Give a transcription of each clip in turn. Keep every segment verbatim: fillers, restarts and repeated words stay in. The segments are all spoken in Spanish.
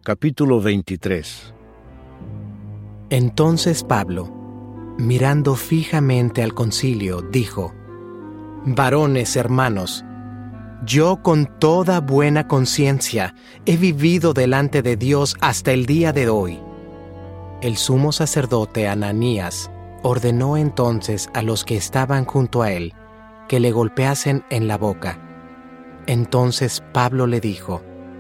Capítulo veintitrés. Entonces Pablo, mirando fijamente al concilio, dijo: Varones hermanos, yo con toda buena conciencia he vivido delante de Dios hasta el día de hoy. El sumo sacerdote Ananías ordenó entonces a los que estaban junto a él que le golpeasen en la boca. Entonces Pablo le dijo: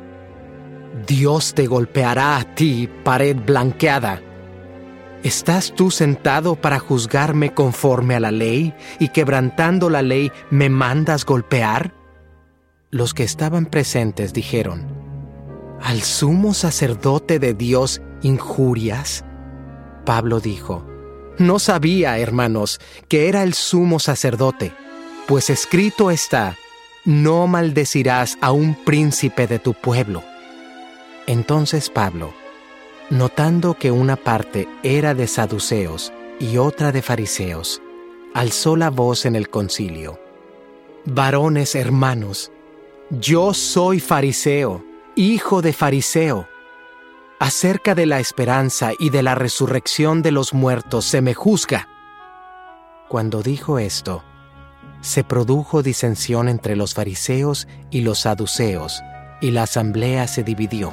Dios te golpeará a ti, pared blanqueada. ¿Estás tú sentado para juzgarme conforme a la ley y quebrantando la ley me mandas golpear? Los que estaban presentes dijeron: ¿Al sumo sacerdote de Dios injurias? Pablo dijo: No sabía, hermanos, que era el sumo sacerdote, pues escrito está: no maldecirás a un príncipe de tu pueblo. Entonces Pablo, notando que una parte era de saduceos y otra de fariseos, alzó la voz en el concilio: Varones hermanos, yo soy fariseo, hijo de fariseo. Acerca de la esperanza y de la resurrección de los muertos se me juzga. Cuando dijo esto, se produjo disensión entre los fariseos y los saduceos, y la asamblea se dividió.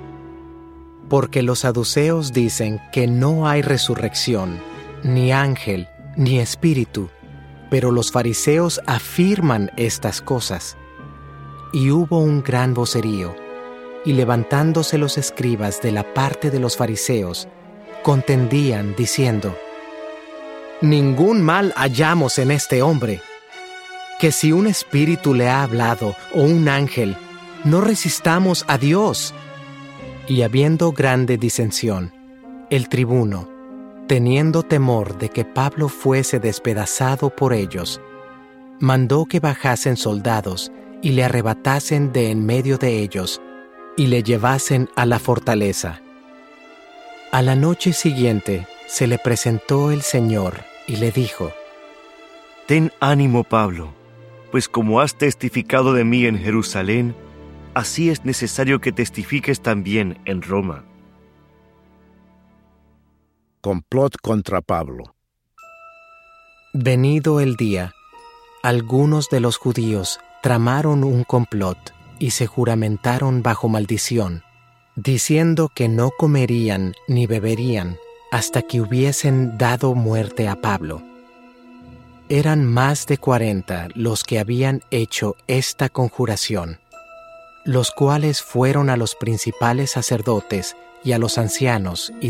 Porque los saduceos dicen que no hay resurrección, ni ángel, ni espíritu, pero los fariseos afirman estas cosas. Y hubo un gran vocerío, y levantándose los escribas de la parte de los fariseos, contendían diciendo: Ningún mal hallamos en este hombre, que si un espíritu le ha hablado o un ángel, no resistamos a Dios. Y habiendo grande disensión, el tribuno, teniendo temor de que Pablo fuese despedazado por ellos, mandó que bajasen soldados y le arrebatasen de en medio de ellos y le llevasen a la fortaleza. A la noche siguiente se le presentó el Señor y le dijo: Ten ánimo, Pablo, pues como has testificado de mí en Jerusalén, así es necesario que testifiques también en Roma. Complot contra Pablo. Venido el día, algunos de los judíos tramaron un complot y se juramentaron bajo maldición, diciendo que no comerían ni beberían hasta que hubiesen dado muerte a Pablo. Eran más de cuarenta los que habían hecho esta conjuración, los cuales fueron a los principales sacerdotes y a los ancianos y